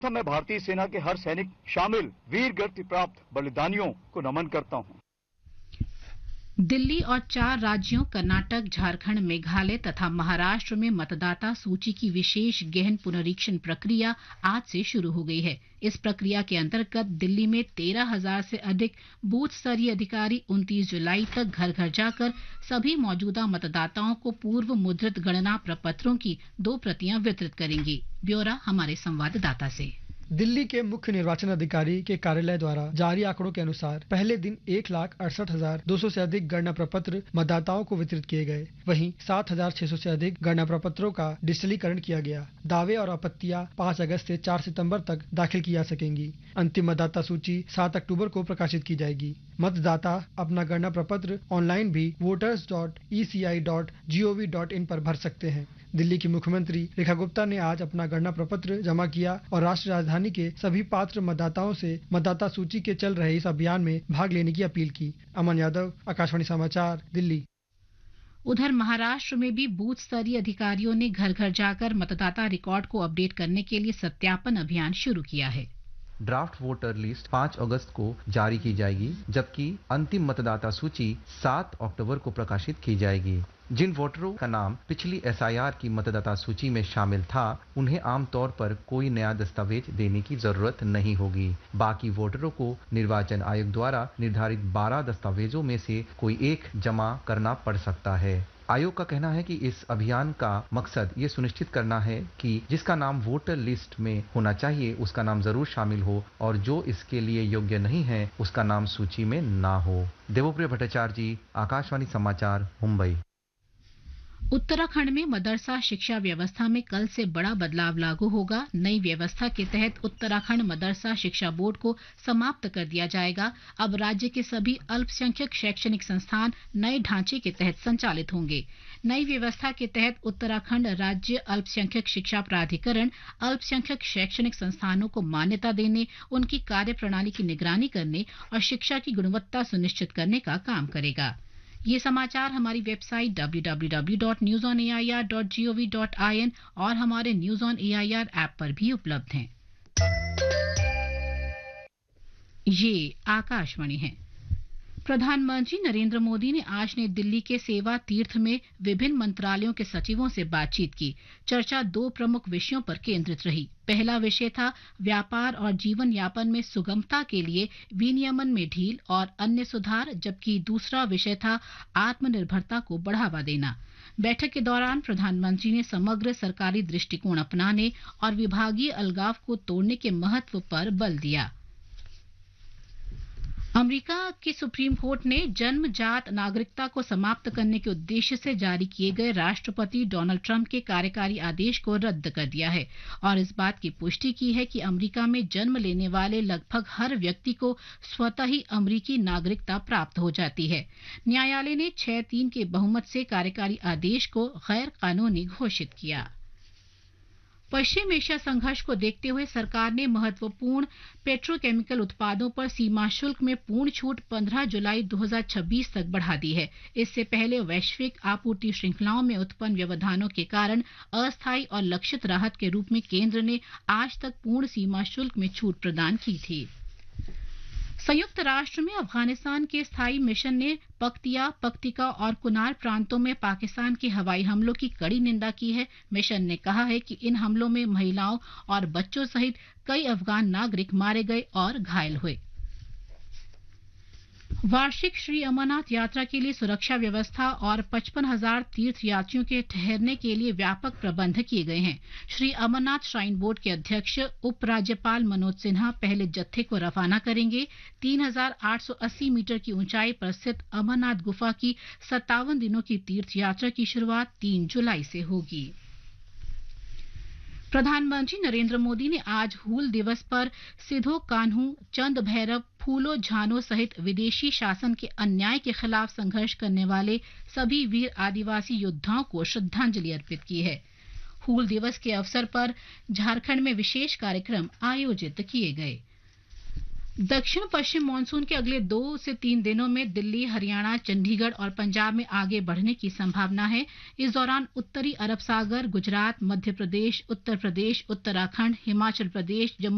मैं भारतीय सेना के हर सैनिक शामिल वीर गति प्राप्त बलिदानियों को नमन करता हूँ। दिल्ली और 4 राज्यों कर्नाटक, झारखंड, मेघालय तथा महाराष्ट्र में मतदाता सूची की विशेष गहन पुनरीक्षण प्रक्रिया आज से शुरू हो गई है। इस प्रक्रिया के अंतर्गत दिल्ली में 13,000 से अधिक बूथ स्तरीय अधिकारी 29 जुलाई तक घर घर जाकर सभी मौजूदा मतदाताओं को पूर्व मुद्रित गणना प्रपत्रों की 2 प्रतियां वितरित करेंगे। ब्यौरा हमारे संवाददाता से। दिल्ली के मुख्य निर्वाचन अधिकारी के कार्यालय द्वारा जारी आंकड़ों के अनुसार पहले दिन 1,68,200 से अधिक गणना प्रपत्र मतदाताओं को वितरित किए गए। वहीं 7,600 से अधिक गणना प्रपत्रों का डिजिटलीकरण किया गया। दावे और आपत्तियां 5 अगस्त से 4 सितंबर तक दाखिल की जा सकेंगी। अंतिम मतदाता सूची 7 अक्टूबर को प्रकाशित की जाएगी। मतदाता अपना गणना प्रपत्र ऑनलाइन भी voters.eci.gov.in पर भर सकते हैं। दिल्ली की मुख्यमंत्री रेखा गुप्ता ने आज अपना गणना प्रपत्र जमा किया और राष्ट्रीय राजधानी के सभी पात्र मतदाताओं से मतदाता सूची के चल रहे इस अभियान में भाग लेने की अपील की। अमन यादव, आकाशवाणी समाचार, दिल्ली। उधर महाराष्ट्र में भी बूथ स्तरीय अधिकारियों ने घर घर जाकर मतदाता रिकॉर्ड को अपडेट करने के लिए सत्यापन अभियान शुरू किया है। ड्राफ्ट वोटर लिस्ट 5 अगस्त को जारी की जाएगी, जबकि अंतिम मतदाता सूची 7 अक्टूबर को प्रकाशित की जाएगी। जिन वोटरों का नाम पिछली एसआईआर की मतदाता सूची में शामिल था, उन्हें आमतौर पर कोई नया दस्तावेज देने की जरूरत नहीं होगी। बाकी वोटरों को निर्वाचन आयोग द्वारा निर्धारित 12 दस्तावेजों में से कोई एक जमा करना पड़ सकता है। आयोग का कहना है कि इस अभियान का मकसद ये सुनिश्चित करना है कि जिसका नाम वोटर लिस्ट में होना चाहिए उसका नाम जरूर शामिल हो और जो इसके लिए योग्य नहीं है उसका नाम सूची में ना हो। देवप्रिय भट्टाचार्य जी, आकाशवाणी समाचार, मुंबई। उत्तराखंड में मदरसा शिक्षा व्यवस्था में कल से बड़ा बदलाव लागू होगा। नई व्यवस्था के तहत उत्तराखंड मदरसा शिक्षा बोर्ड को समाप्त कर दिया जाएगा। अब राज्य के सभी अल्पसंख्यक शैक्षणिक संस्थान नए ढांचे के तहत संचालित होंगे। नई व्यवस्था के तहत उत्तराखंड राज्य अल्पसंख्यक शिक्षा प्राधिकरण अल्पसंख्यक शैक्षणिक संस्थानों को मान्यता देने, उनकी कार्यप्रणाली की निगरानी करने और शिक्षा की गुणवत्ता सुनिश्चित करने का काम करेगा। ये समाचार हमारी वेबसाइट www.newsonair.gov.in और हमारे न्यूज ऑन एआईआर ऐप पर भी उपलब्ध हैं। ये आकाशवाणी है। प्रधानमंत्री नरेंद्र मोदी ने आज नई दिल्ली के सेवा तीर्थ में विभिन्न मंत्रालयों के सचिवों से बातचीत की। चर्चा 2 प्रमुख विषयों पर केंद्रित रही। पहला विषय था व्यापार और जीवन यापन में सुगमता के लिए विनियमन में ढील और अन्य सुधार, जबकि दूसरा विषय था आत्मनिर्भरता को बढ़ावा देना। बैठक के दौरान प्रधानमंत्री ने समग्र सरकारी दृष्टिकोण अपनाने और विभागीय अलगाव को तोड़ने के महत्व पर बल दिया। अमेरिका की सुप्रीम कोर्ट ने जन्मजात नागरिकता को समाप्त करने के उद्देश्य से जारी किए गए राष्ट्रपति डोनाल्ड ट्रंप के कार्यकारी आदेश को रद्द कर दिया है और इस बात की पुष्टि की है कि अमेरिका में जन्म लेने वाले लगभग हर व्यक्ति को स्वतः ही अमेरिकी नागरिकता प्राप्त हो जाती है। न्यायालय ने 6-3 के बहुमत से कार्यकारी आदेश को गैर कानूनी घोषित किया। पश्चिम एशिया संघर्ष को देखते हुए सरकार ने महत्वपूर्ण पेट्रोकेमिकल उत्पादों पर सीमा शुल्क में पूर्ण छूट 15 जुलाई 2026 तक बढ़ा दी है। इससे पहले वैश्विक आपूर्ति श्रृंखलाओं में उत्पन्न व्यवधानों के कारण अस्थायी और लक्षित राहत के रूप में केंद्र ने आज तक पूर्ण सीमा शुल्क में छूट प्रदान की थी। संयुक्त राष्ट्र में अफगानिस्तान के स्थायी मिशन ने पख्तिया, पख्तिका और कुनार प्रांतों में पाकिस्तान के हवाई हमलों की कड़ी निंदा की है। मिशन ने कहा है कि इन हमलों में महिलाओं और बच्चों सहित कई अफगान नागरिक मारे गए और घायल हुए। वार्षिक श्री अमरनाथ यात्रा के लिए सुरक्षा व्यवस्था और 55,000 तीर्थ यात्रियों के ठहरने के लिए व्यापक प्रबंध किए गए हैं। श्री अमरनाथ श्राइन बोर्ड के अध्यक्ष उपराज्यपाल मनोज सिन्हा पहले जत्थे को रवाना करेंगे। 3,880 मीटर की ऊंचाई पर स्थित अमरनाथ गुफा की 57 दिनों की तीर्थ यात्रा की शुरुआत 3 जुलाई से होगी। प्रधानमंत्री नरेंद्र मोदी ने आज हूल दिवस पर सिधो कान्हू, चंद भैरव, फूलो झानो सहित विदेशी शासन के अन्याय के खिलाफ संघर्ष करने वाले सभी वीर आदिवासी योद्धाओं को श्रद्धांजलि अर्पित की है। हूल दिवस के अवसर पर झारखंड में विशेष कार्यक्रम आयोजित किए गए। दक्षिण पश्चिम मानसून के अगले 2 से 3 दिनों में दिल्ली, हरियाणा, चंडीगढ़ और पंजाब में आगे बढ़ने की संभावना है। इस दौरान उत्तरी अरब सागर, गुजरात, मध्य प्रदेश, उत्तर प्रदेश, उत्तराखंड, हिमाचल प्रदेश, जम्मू